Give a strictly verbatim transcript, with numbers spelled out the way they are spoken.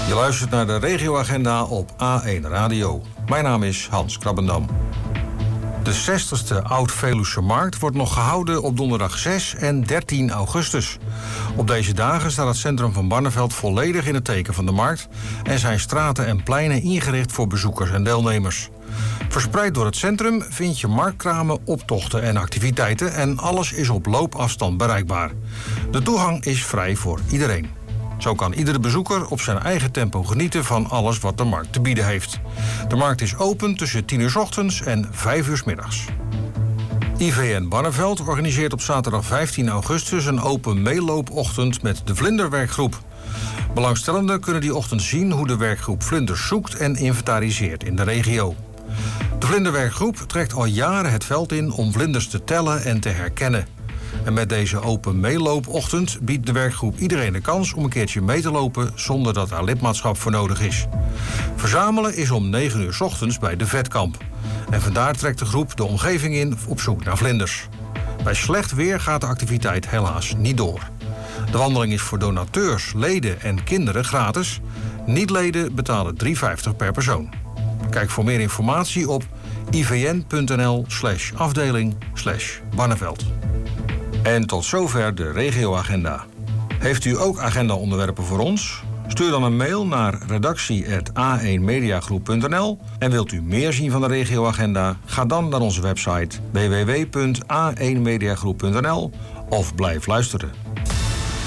Je luistert naar de regioagenda op A één Radio. Mijn naam is Hans Krabbendam. De zestigste Oud-Veluwse Markt wordt nog gehouden op donderdag zes en dertien augustus. Op deze dagen staat het centrum van Barneveld volledig in het teken van de markt en zijn straten en pleinen ingericht voor bezoekers en deelnemers. Verspreid door het centrum vind je marktkramen, optochten en activiteiten en alles is op loopafstand bereikbaar. De toegang is vrij voor iedereen. Zo kan iedere bezoeker op zijn eigen tempo genieten van alles wat de markt te bieden heeft. De markt is open tussen tien uur 's ochtends en vijf uur 's middags. I V N Barneveld organiseert op zaterdag vijftien augustus een open meeloopochtend met de Vlinderwerkgroep. Belangstellenden kunnen die ochtend zien hoe de werkgroep vlinders zoekt en inventariseert in de regio. De Vlinderwerkgroep trekt al jaren het veld in om vlinders te tellen en te herkennen. En met deze open meeloopochtend biedt de werkgroep iedereen de kans om een keertje mee te lopen zonder dat daar lidmaatschap voor nodig is. Verzamelen is om negen uur 's ochtends bij de Vetkamp. En vandaar trekt de groep de omgeving in op zoek naar vlinders. Bij slecht weer gaat de activiteit helaas niet door. De wandeling is voor donateurs, leden en kinderen gratis. Niet-leden betalen drie vijftig per persoon. Kijk voor meer informatie op ivn.nl slash afdeling slash Barneveld. En tot zover de regioagenda. Heeft u ook agenda-onderwerpen voor ons? Stuur dan een mail naar redactie apenstaartje a één mediagroep punt n l. En wilt u meer zien van de regioagenda? Ga dan naar onze website w w w punt a één mediagroep punt n l of blijf luisteren.